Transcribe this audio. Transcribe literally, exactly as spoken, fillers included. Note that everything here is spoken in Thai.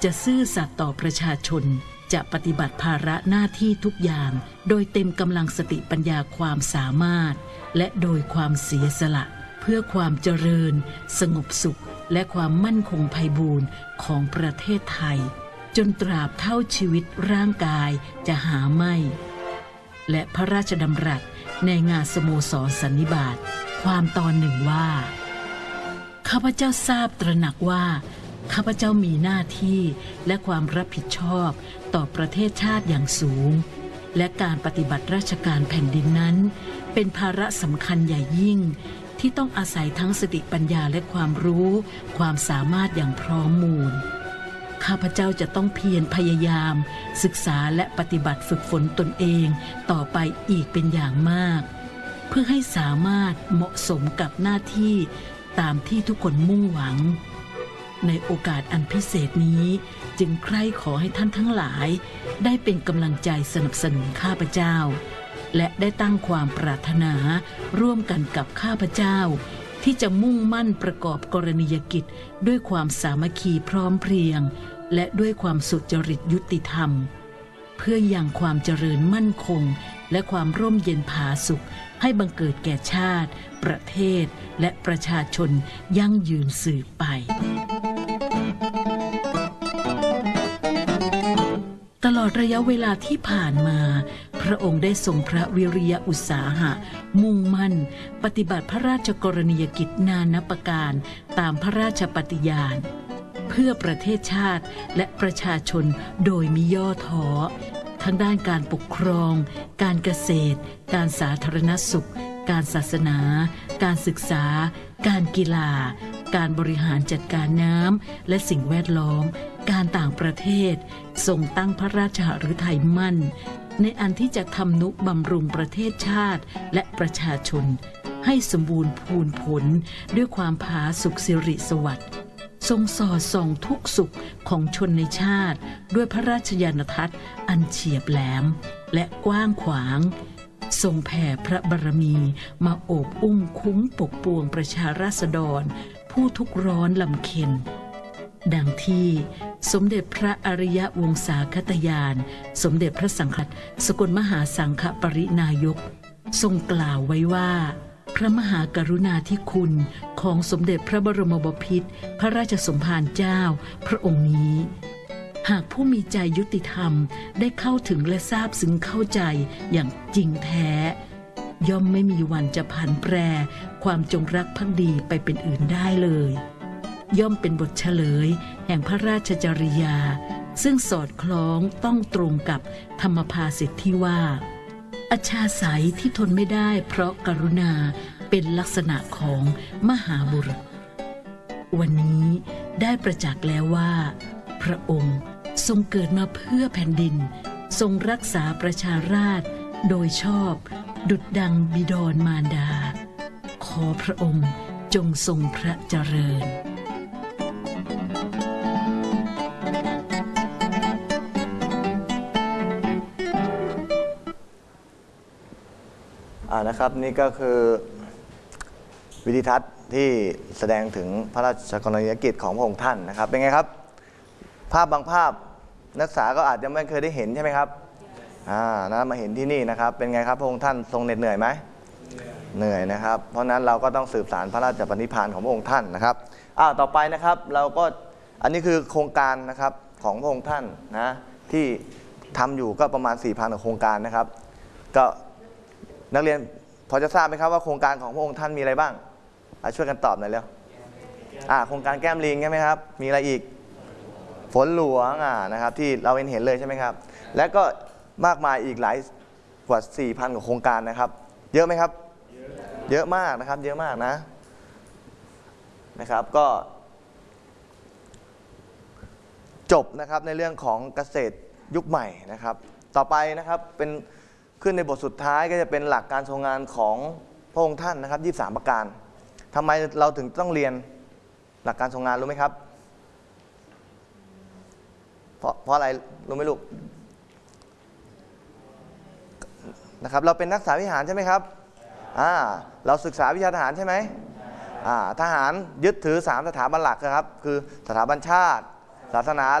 จะซื่อสัตย์ต่อประชาชนจะปฏิบัติภาระหน้าที่ทุกอย่างโดยเต็มกำลังสติปัญญาความสามารถและโดยความเสียสละเพื่อความเจริญสงบสุขและความมั่นคงไพบูรณ์ของประเทศไทยจนตราบเท่าชีวิตร่างกายจะหาไม่และพระราชดำรัสในงานสโมสรสันนิบาตความตอนหนึ่งว่าข้าพเจ้าทราบตระหนักว่าข้าพเจ้ามีหน้าที่และความรับผิดชอบต่อประเทศชาติอย่างสูงและการปฏิบัติราชการแผ่นดินนั้นเป็นภาระสำคัญใหญ่ยิ่งที่ต้องอาศัยทั้งสติปัญญาและความรู้ความสามารถอย่างพร้อมมูลข้าพเจ้าจะต้องเพียรพยายามศึกษาและปฏิบัติฝึกฝนตนเองต่อไปอีกเป็นอย่างมากเพื่อให้สามารถเหมาะสมกับหน้าที่ตามที่ทุกคนมุ่งหวังในโอกาสอันพิเศษนี้จึงใคร่ขอให้ท่านทั้งหลายได้เป็นกำลังใจสนับสนุนข้าพเจ้าและได้ตั้งความปรารถนาร่วมกันกับข้าพเจ้าที่จะมุ่งมั่นประกอบกรณียกิจด้วยความสามัคคีพร้อมเพรียงและด้วยความสุจริตยุติธรรมเพื่อยังความเจริญมั่นคงและความร่มเย็นผาสุขให้บังเกิดแก่ชาติประเทศและประชาชนยั่งยืนสืบไปตลอดระยะเวลาที่ผ่านมาพระองค์ได้ทรงพระวิริยะอุตสาหะมุ่งมั่นปฏิบัติพระราชกรณียกิจนานาประการตามพระราชปฏิญาณเพื่อประเทศชาติและประชาชนโดยมิย่อท้อทั้งด้านการปกครองการเกษตรการสาธารณสุขการศาสนาการศึกษาการกีฬาการบริหารจัดการน้ำและสิ่งแวดล้อมการต่างประเทศทรงตั้งพระราชหฤทัยมั่นในอันที่จะทำนุบำรุงประเทศชาติและประชาชนให้สมบูรณ์พูนผลด้วยความผาสุกสิริสวัสดิ์ทรงสอดส่องทุกสุขของชนในชาติด้วยพระราชญาณทัศน์อันเฉียบแหลมและกว้างขวางทรงแผ่พระบารมีมาโอบอุ้มคุ้มปกปวงประชาราษฎรผู้ทุกข์ร้อนลำเค็ญดังที่สมเด็จพระอริยวงศาคตญาณสมเด็จพระสังฆสกลมหาสังฆปรินายกทรงกล่าวไว้ว่าพระมหากรุณาธิคุณของสมเด็จพระบรมบพิตรพระราชสมภารเจ้าพระองค์นี้หากผู้มีใจยุติธรรมได้เข้าถึงและทราบซึ้งเข้าใจอย่างจริงแท้ย่อมไม่มีวันจะผันแปรความจงรักภักดีไปเป็นอื่นได้เลยย่อมเป็นบทเฉลยแห่งพระราชจริยาซึ่งสอดคล้องต้องตรงกับธรรมภาษิตที่ว่าอัจฉาสัยที่ทนไม่ได้เพราะกรุณาเป็นลักษณะของมหาบุรุษวันนี้ได้ประจักษ์แล้วว่าพระองค์ทรงเกิดมาเพื่อแผ่นดินทรงรักษาประชาราษฎร์โดยชอบดุจดังบิดรมารดาขอพระองค์จงทรงพระเจริญนะครับนี่ก็คือวิดีทัศน์ที่แสดงถึงพระราชกรณียกิจของพระองค์ท่านนะครับเป็นไงครับภาพบางภาพนักศึกษาก็อาจจะไม่เคยได้เห็นใช่ไหมครับอ่านะมาเห็นที่นี่นะครับเป็นไงครับพระองค์ท่านทรงเหน็ดเหนื่อยไหมเหนื่อยนะครับเพราะนั้นเราก็ต้องสืบสานพระราชปณิพานธ์ของพระองค์ท่านนะครับอ่าต่อไปนะครับเราก็อันนี้คือโครงการนะครับของพระองค์ท่านนะที่ทำอยู่ก็ประมาณ สี่พัน กว่าโครงการนะครับก็นักเรียนพอจะทราบไหมครับว่าโครงการของพระองค์ท่านมีอะไรบ้างช่วยกันตอบหน่อยเร็วอ่าโครงการแก้มลิงใช่ไหมครับมีอะไรอีกฝนหลวงอ่านะครับที่เราเห็นเห็นเลยใช่ไหมครับและก็มากมายอีกหลายกว่า สี่พัน กว่าโครงการนะครับเยอะไหมครับเยอะเยอะมากนะครับเยอะมากนะนะครับก็จบนะครับในเรื่องของเกษตรยุคใหม่นะครับต่อไปนะครับเป็นขึ้นในบทสุดท้ายก็จะเป็นหลักการทรงงานของพระองค์ท่านนะครับยี่สิบสามประการทำไมเราถึงต้องเรียนหลักการทรงงานรู้ไหมครับเพราะเพราะอะไรรู้ไหมลูกนะครับเราเป็นนักศึกษาวิหารใช่ไหมครับอ่าเราศึกษาวิชาทหารใช่ไหมอ่าทหารยึดถือสามสถาบันหลักครับคือสถาบันชาติศาสนา